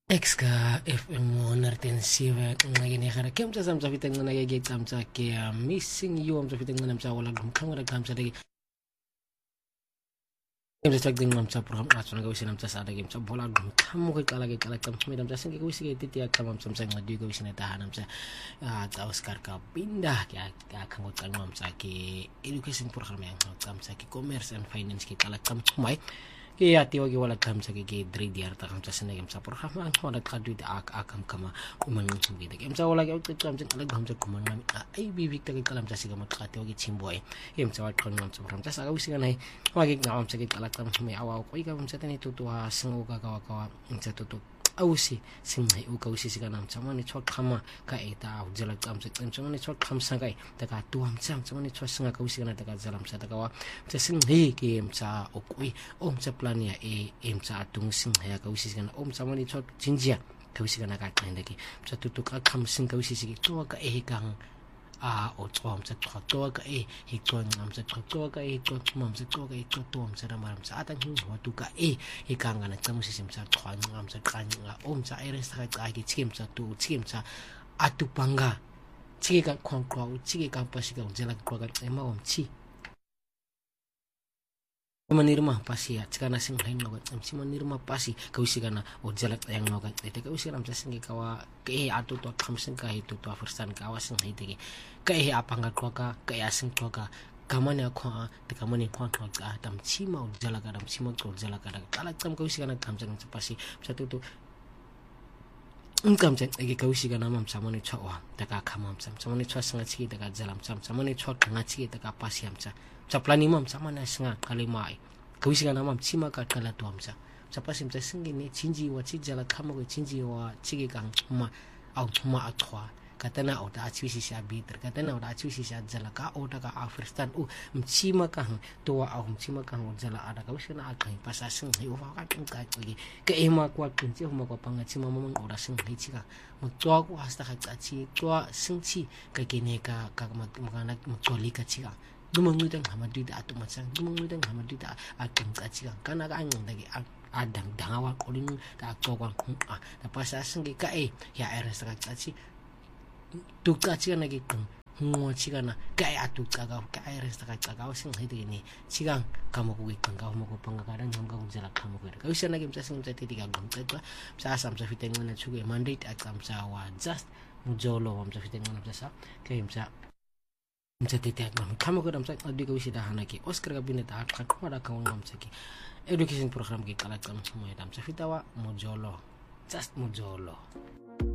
Exka FM Nartensive ngagini khara kem tsa samsa fiteng na ge tsamsa ke missing you am fiteng na msa wala gum kamera kamsa de kem tsa tagding namsa program asuna ga wisinam tsa sada kem tsa bola gum kamu ke kala kam smedam tsa singe wisi ge titi ak tamam samsa ngadi go wisina ta hanam tsa tsa Oscar ka pindah ka kango tsa namsa ke education program yang tsamsa ke commerce and finance ke kala kam mai ke ati wagi wala kamsa ke 3 ta kamsa sene kamsa program ang wala kadu akam kama kuman ngi de kamsa wala ke kamsa kala kamsa kuman ngam ai bibik ta kala kamsa siga matkati wagi chimboy kamsa wat kon kamsa program sa ga wisi ganai wagi ngam sa ke kala kamsa mai awa ko iga kamsa tani tutua singo ka kawa kamsa tutu ausi singai u kausi siga nam chamani chot khama ka eta jala kamsa chamani chot khamsa kai ta ka tuam chamani chot singa kausi kana ta ka jalam sa ta ka wa singai ke kamsa okui sa plania sa atung singai kausi kana chamani chot jinjia kausi kana ka kainda ki sa tutu ka kham sing kausi sigi to ka kang o tsom sa to ka hikon ngam sa to ka to mam sa to ka to sa ramam sa atan hu tu ka kang ana tsamu sisim sa khwan ngam sa kan nga sa iris ka ki chim sa tu chim sa atu panga chi ka khon kro chi ka pasi ka jela ko ka ema chi manirma pasi ya cikana sing hain nogat si manirma pasi kausi kana o jalak yang nogat ite kausi ram sing kawa ke atu to khamsing ka itu to firsan ka wasing haite ke apa nga ka asing ka kamane ko te kamane ko ka tam chima o jalak adam chima ko jalak adam kala tam kausi kana khamsang pasi satu tu ungkam chen ege kausi kana mam samane chawa taka khamam samane chwa sanga chi taka jalam samane chwa nga chi taka pasi amcha Caplani mam sama na singa kalimai kausi kana mam chima ka kala tu amsa pasi msa singi ni chinji wa chijala kama ko chinji wa chigi kang ma au ma atwa katana o da chiwisi sha bitter katana o da chiwisi sha jala ka o da ka afristan mchima ka to wa au mchima ka o jala ada kausi na akai pasa sing hi wa ka ke ema kwa kunji ma kwa panga chima mamang o da sing hi chika mo twa ko hasta ka chi twa sing chi ka kene ka magana mo toli ka chika dumangudang hamadida at umatsang dumangudang hamadida at ang katsigang kana ka anyang dagi adang dangawa kolin ta aktokwang kung tapos asang ka ya eres ka katsi tu katsi ka nagikang ngo chika na ka atukagaw ka eres ka kagaw sing hidi ni chigang kamukugik kang gaw mo ko pangakaran ng gaw jala kamukugik ka usa nagim sa sing titi ka gum ka sa asam sa fiteng na chuge mandate at kamsa wa just mujolo am sa fiteng na sa kay sa tete agam kamu ko damsa adi ko wisi dahana ki Oscar kabinet at kakwara ka ngam saki education program ki kalat kam mo damsa fitawa mojolo just mojolo